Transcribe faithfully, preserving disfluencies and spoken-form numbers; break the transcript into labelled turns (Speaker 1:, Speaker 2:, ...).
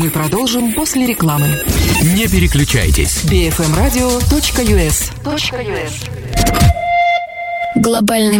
Speaker 1: Мы продолжим после рекламы.
Speaker 2: Не переключайтесь.
Speaker 1: би эф эм радио точка ю эс.
Speaker 3: Глобальный